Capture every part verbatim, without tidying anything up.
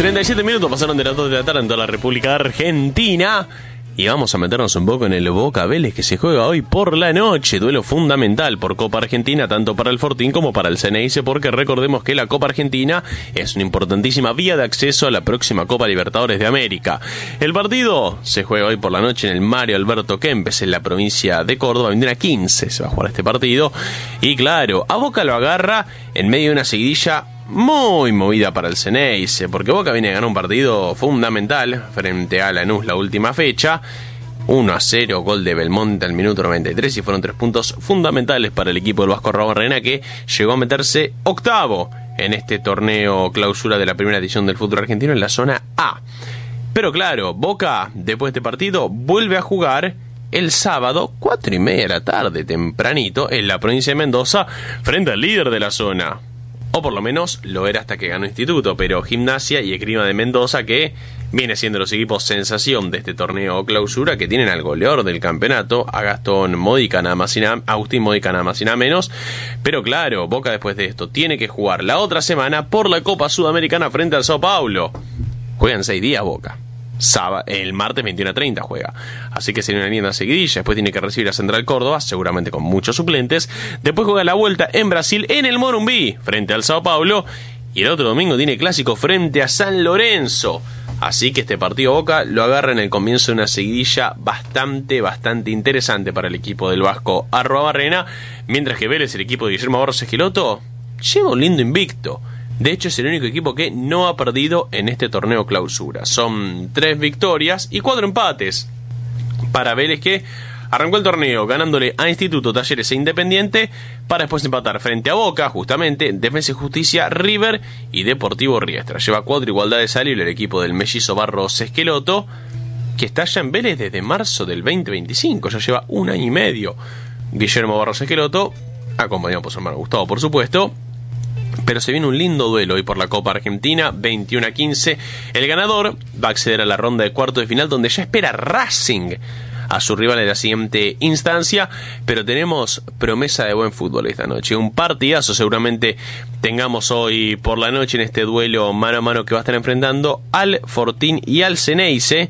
treinta y siete minutos pasaron de las dos de la tarde en toda la República Argentina. Y vamos a meternos un poco en el Boca Vélez, que se juega hoy por la noche. Duelo fundamental por Copa Argentina, tanto para el Fortín como para el Ceneice, porque recordemos que la Copa Argentina es una importantísima vía de acceso a la próxima Copa Libertadores de América. El partido se juega hoy por la noche en el Mario Alberto Kempes, en la provincia de Córdoba. veintiuno a quince se va a jugar este partido. Y claro, a Boca lo agarra en medio de una seguidilla muy movida para el Ceneice, porque Boca viene a ganar un partido fundamental frente a Lanús la última fecha, uno a cero, gol de Belmonte al minuto noventa y tres, y fueron tres puntos fundamentales para el equipo del Vasco Arruabarrena, que llegó a meterse octavo en este torneo clausura de la primera edición del fútbol argentino en la zona A. Pero claro, Boca después de este partido vuelve a jugar el sábado, cuatro y media de la tarde, tempranito, en la provincia de Mendoza, frente al líder de la zona. O por lo menos lo era hasta que ganó Instituto, pero Gimnasia y Esgrima de Mendoza, que viene siendo los equipos sensación de este torneo clausura, que tienen al goleador del campeonato, a Gastón Modica, nada más y nada, Agustín Modica, nada más y nada menos. Pero claro, Boca después de esto tiene que jugar la otra semana por la Copa Sudamericana frente al Sao Paulo. Juegan seis días Boca. Sábado, el martes veintiuno a treinta juega, así que sería una linda seguidilla. Después tiene que recibir a Central Córdoba, seguramente con muchos suplentes. Después juega la vuelta en Brasil, en el Morumbi, frente al Sao Paulo. Y el otro domingo tiene clásico frente a San Lorenzo. Así que este partido Boca lo agarra en el comienzo de una seguidilla bastante, bastante interesante para el equipo del Vasco Arruabarrena. Mientras que Vélez, el equipo de Guillermo Barros Esqueloto, lleva un lindo invicto. De hecho, es el único equipo que no ha perdido en este torneo clausura. Son tres victorias y cuatro empates para Vélez, que arrancó el torneo ganándole a Instituto, Talleres e Independiente, para después empatar frente a Boca, justamente, Defensa y Justicia, River y Deportivo Riestra. Lleva cuatro igualdades salible el equipo del mellizo Barros Esqueloto, que está ya en Vélez desde marzo del veinte veinticinco. Ya lleva un año y medio Guillermo Barros Esqueloto, acompañado por su hermano Gustavo, por supuesto. Pero se viene un lindo duelo hoy por la Copa Argentina, veintiuno a quince. El ganador va a acceder a la ronda de cuarto de final, donde ya espera Racing a su rival en la siguiente instancia. Pero tenemos promesa de buen fútbol esta noche. Un partidazo seguramente tengamos hoy por la noche en este duelo mano a mano que va a estar enfrentando al Fortín y al Ceneice,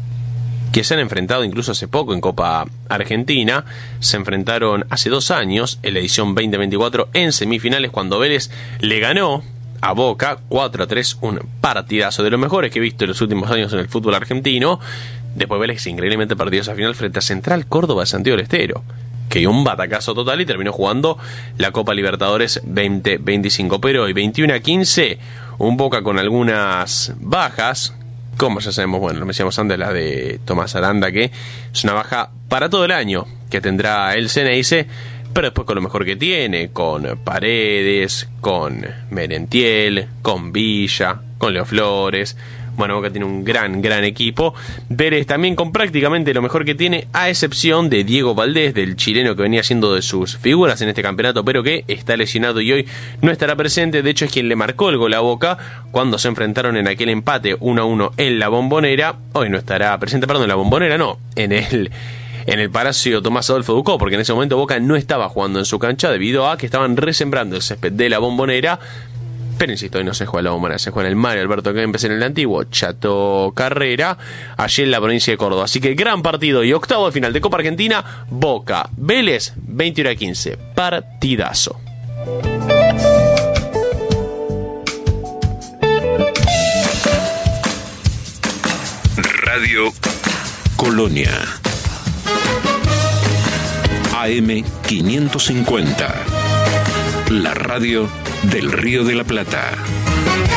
que se han enfrentado incluso hace poco en Copa Argentina. Se enfrentaron hace dos años, en la edición veinte veinticuatro, en semifinales, cuando Vélez le ganó a Boca cuatro a tres, un partidazo de los mejores que he visto en los últimos años en el fútbol argentino. Después Vélez increíblemente perdió esa final frente a Central Córdoba de Santiago del Estero, que dio un batacazo total y terminó jugando la Copa Libertadores veinte veinticinco. Pero hoy, veintiuno a quince, un Boca con algunas bajas, como ya sabemos, bueno, lo decíamos antes, la de Tomás Aranda, que es una baja para todo el año que tendrá el Ceneice, pero después con lo mejor que tiene, con Paredes, con Merentiel, con Villa, con Leo Flores. Bueno, Boca tiene un gran, gran equipo. Vélez también con prácticamente lo mejor que tiene, a excepción de Diego Valdés, del chileno que venía siendo de sus figuras en este campeonato, pero que está lesionado y hoy no estará presente. De hecho, es quien le marcó el gol a Boca cuando se enfrentaron en aquel empate uno a uno en la Bombonera. Hoy no estará presente, perdón, en la Bombonera no, en el... en el Palacio Tomás Adolfo Ducó, porque en ese momento Boca no estaba jugando en su cancha debido a que estaban resembrando el césped de la Bombonera. Pero insisto, hoy no se juega en la Bombonera, se juega en el Mario Alberto Kempes, en el antiguo Chato Carrera, allí en la provincia de Córdoba. Así que gran partido y octavo de final de Copa Argentina, Boca Vélez, veintiuno a quince, partidazo. Radio Colonia A M quinientos cincuenta, la radio del Río de la Plata.